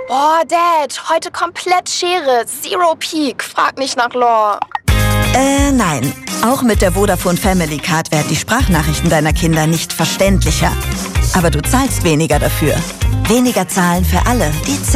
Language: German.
Boah, Dad, heute komplett Schere. Zero Peak. Frag nicht nach Lore. Nein. Auch mit der Vodafone Family Card werden die Sprachnachrichten deiner Kinder nicht verständlicher. Aber du zahlst weniger dafür. Weniger zahlen für alle, die